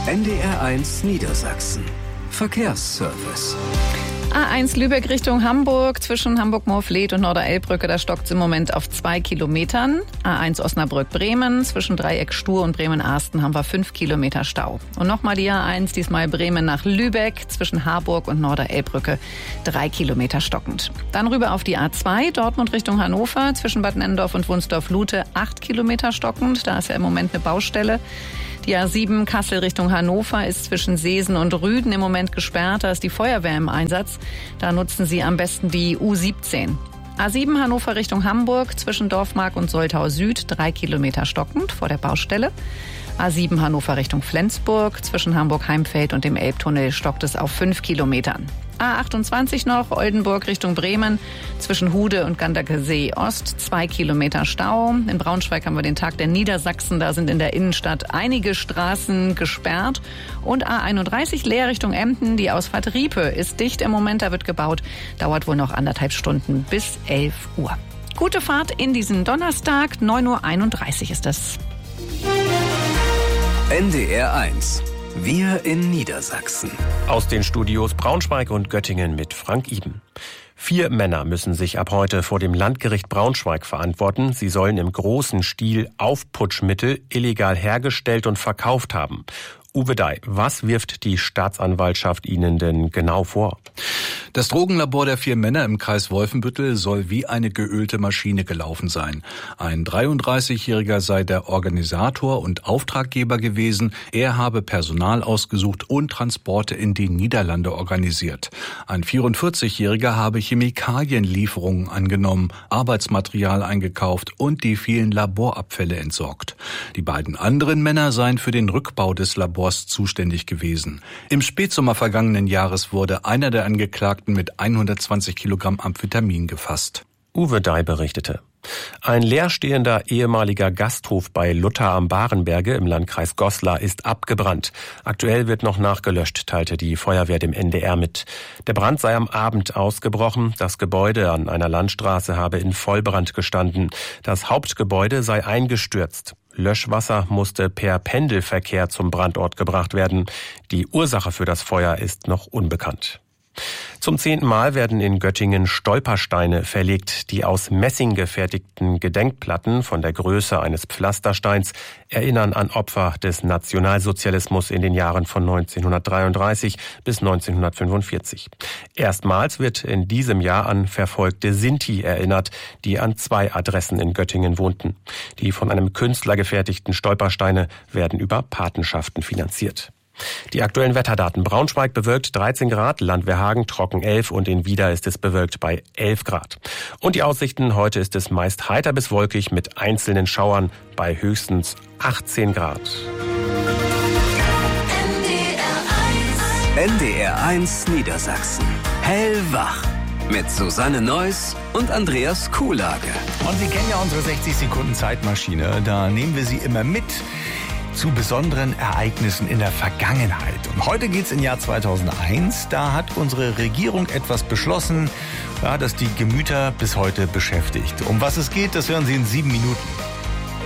NDR1 Niedersachsen. Verkehrsservice. A1 Lübeck Richtung Hamburg, zwischen Hamburg-Moorfleet und Norderelbbrücke, da stockt es im Moment auf 2 Kilometern. A1 Osnabrück-Bremen, zwischen Dreieck Stur und Bremen-Arsten haben wir 5 Kilometer Stau. Und nochmal die A1, diesmal Bremen nach Lübeck, zwischen Harburg und Norderelbbrücke, 3 Kilometer stockend. Dann rüber auf die A2, Dortmund Richtung Hannover, zwischen Bad Nennendorf und Wunsdorf-Lute, 8 Kilometer stockend, da ist ja im Moment eine Baustelle. Die A7 Kassel Richtung Hannover ist zwischen Seesen und Rüden im Moment gesperrt. Da ist die Feuerwehr im Einsatz. Da nutzen Sie am besten die U17. A7 Hannover Richtung Hamburg zwischen Dorfmark und Soltau Süd 3 Kilometer stockend vor der Baustelle. A7 Hannover Richtung Flensburg zwischen Hamburg-Heimfeld und dem Elbtunnel stockt es auf 5 Kilometern. A28 noch, Oldenburg Richtung Bremen, zwischen Hude und Ganderkesee Ost, 2 Kilometer Stau. In Braunschweig haben wir den Tag der Niedersachsen, da sind in der Innenstadt einige Straßen gesperrt. Und A31 Leer Richtung Emden, die Ausfahrt Riepe ist dicht im Moment, da wird gebaut, dauert wohl noch 1,5 Stunden bis 11 Uhr. Gute Fahrt in diesen Donnerstag, 9:31 Uhr ist das. NDR1. Wir in Niedersachsen. Aus den Studios Braunschweig und Göttingen mit Frank Iben. 4 Männer müssen sich ab heute vor dem Landgericht Braunschweig verantworten. Sie sollen im großen Stil Aufputschmittel illegal hergestellt und verkauft haben. Uwe Dai, was wirft die Staatsanwaltschaft Ihnen denn genau vor? Das Drogenlabor der 4 Männer im Kreis Wolfenbüttel soll wie eine geölte Maschine gelaufen sein. Ein 33-Jähriger sei der Organisator und Auftraggeber gewesen. Er habe Personal ausgesucht und Transporte in die Niederlande organisiert. Ein 44-Jähriger habe Chemikalienlieferungen angenommen, Arbeitsmaterial eingekauft und die vielen Laborabfälle entsorgt. Die beiden anderen Männer seien für den Rückbau des Labors zuständig gewesen. Im Spätsommer vergangenen Jahres wurde einer der Angeklagten mit 120 Kilogramm Amphetamin gefasst. Uwe Dai berichtete. Ein leerstehender ehemaliger Gasthof bei Luther am Barenberge im Landkreis Goslar ist abgebrannt. Aktuell wird noch nachgelöscht, teilte die Feuerwehr dem NDR mit. Der Brand sei am Abend ausgebrochen. Das Gebäude an einer Landstraße habe in Vollbrand gestanden. Das Hauptgebäude sei eingestürzt. Löschwasser musste per Pendelverkehr zum Brandort gebracht werden. Die Ursache für das Feuer ist noch unbekannt. Zum 10. Mal werden in Göttingen Stolpersteine verlegt. Die aus Messing gefertigten Gedenkplatten von der Größe eines Pflastersteins erinnern an Opfer des Nationalsozialismus in den Jahren von 1933 bis 1945. Erstmals wird in diesem Jahr an verfolgte Sinti erinnert, die an 2 Adressen in Göttingen wohnten. Die von einem Künstler gefertigten Stolpersteine werden über Patenschaften finanziert. Die aktuellen Wetterdaten. Braunschweig bewölkt 13 Grad, Landwehrhagen trocken 11 und in Wieder ist es bewölkt bei 11 Grad. Und die Aussichten, heute ist es meist heiter bis wolkig mit einzelnen Schauern bei höchstens 18 Grad. NDR1 Niedersachsen. Hellwach. Mit Susanne Neuss und Andreas Kuhlage. Und Sie kennen ja unsere 60 Sekunden Zeitmaschine. Da nehmen wir Sie immer mit zu besonderen Ereignissen in der Vergangenheit. Und heute geht's in Jahr 2001. Da hat unsere Regierung etwas beschlossen, das die Gemüter bis heute beschäftigt. Um was es geht, das hören Sie in 7 Minuten.